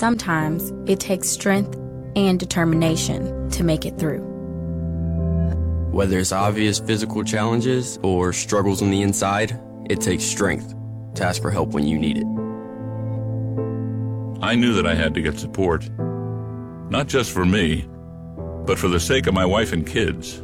Sometimes it takes strength and determination to make it through. Whether it's obvious physical challenges or struggles on the inside, it takes strength to ask for help when you need it. I knew that I had to get support, not just for me, but for the sake of my wife and kids.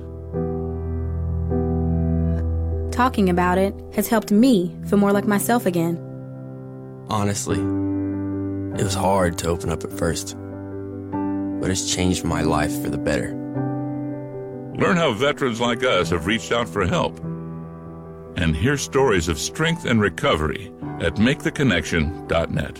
Talking about it has helped me feel more like myself again. Honestly, it was hard to open up at first, but it's changed my life for the better. Learn how veterans like us have reached out for help, and hear stories of strength and recovery at MakeTheConnection.net.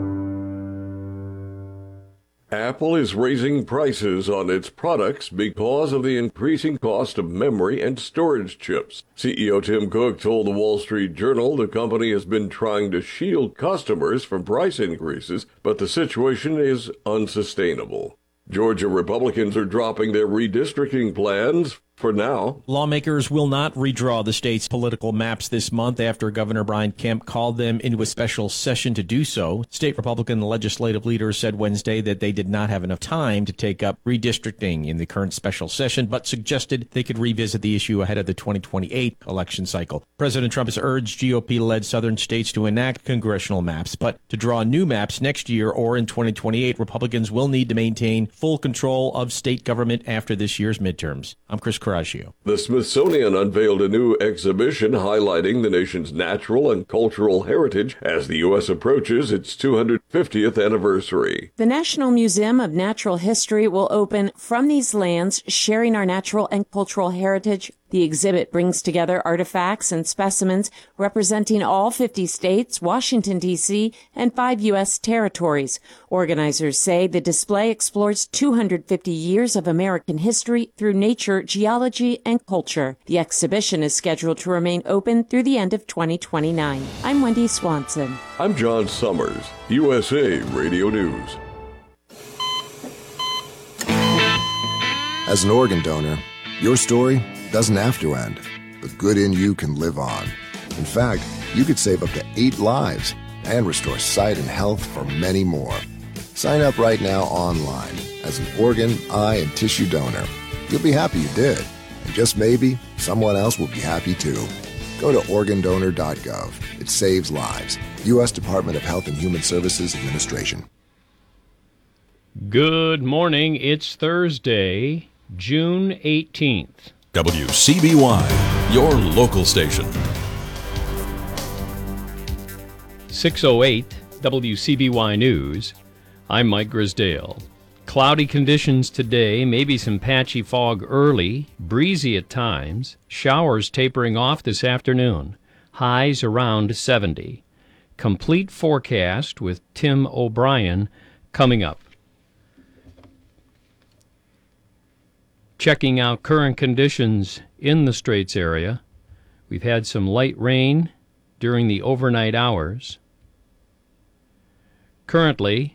Apple is raising prices on its products because of the increasing cost of memory and storage chips. CEO Tim Cook told the Wall Street Journal the company has been trying to shield customers from price increases, but the situation is unsustainable. Georgia Republicans are dropping their redistricting plans for now. Lawmakers will not redraw the state's political maps this month after Governor Brian Kemp called them into a special session to do so. State Republican legislative leaders said Wednesday that they did not have enough time to take up redistricting in the current special session, but suggested they could revisit the issue ahead of the 2028 election cycle. President Trump has urged GOP-led southern states to enact congressional maps, but to draw new maps next year or in 2028, Republicans will need to maintain full control of state government after this year's midterms. I'm Chris Coraggio. The Smithsonian unveiled a new exhibition highlighting the nation's natural and cultural heritage as the U.S. approaches its 250th anniversary. The National Museum of Natural History will open From These Lands, Sharing Our Natural and Cultural Heritage. The exhibit brings together artifacts and specimens representing all 50 states, Washington, D.C., and 5 U.S. territories. Organizers say the display explores 250 years of American history through nature, geology, and culture. The exhibition is scheduled to remain open through the end of 2029. I'm Wendy Swanson. I'm John Summers, USA Radio News. As an organ donor, your story doesn't have to end. The good in you can live on. In fact, you could save up to 8 lives and restore sight and health for many more. Sign up right now online as an organ, eye, and tissue donor. You'll be happy you did. And just maybe, someone else will be happy too. Go to organdonor.gov. It saves lives. U.S. Department of Health and Human Services Administration. Good morning. It's Thursday, June 18th. WCBY, your local station. 6:08 WCBY News. I'm Mike Grisdale. Cloudy conditions today, maybe some patchy fog early, breezy at times, showers tapering off this afternoon, highs around 70. Complete forecast with Tim O'Brien coming up. Checking out current conditions in the Straits area. We've had some light rain during the overnight hours. Currently,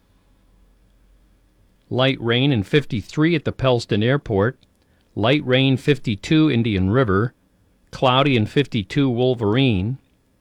light rain in 53 at the Pellston Airport, light rain 52 Indian River, cloudy in 52 Wolverine,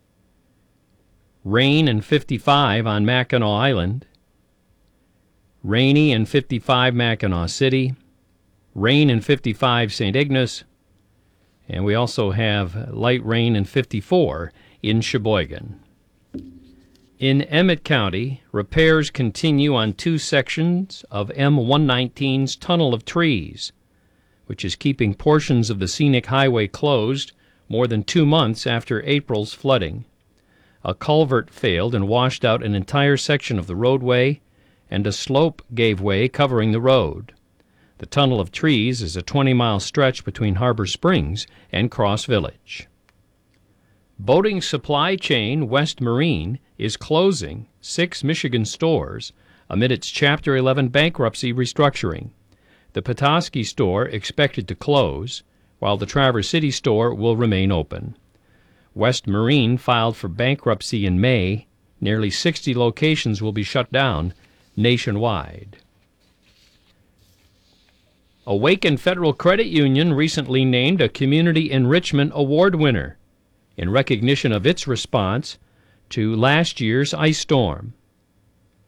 rain in 55 on Mackinac Island, rainy in 55 Mackinac City, rain in 55 St. Ignace, and we also have light rain in 54 in Sheboygan. In Emmett County, repairs continue on 2 sections of M119's Tunnel of Trees, which is keeping portions of the scenic highway closed more than 2 months after April's flooding. A culvert failed and washed out an entire section of the roadway, and a slope gave way covering the road. The Tunnel of Trees is a 20-mile stretch between Harbor Springs and Cross Village. Boating supply chain West Marine is closing 6 Michigan stores amid its Chapter 11 bankruptcy restructuring. The Petoskey store expected to close, while the Traverse City store will remain open. West Marine filed for bankruptcy in May. Nearly 60 locations will be shut down nationwide. Awaken Federal Credit Union recently named a Community Enrichment Award winner in recognition of its response to last year's ice storm.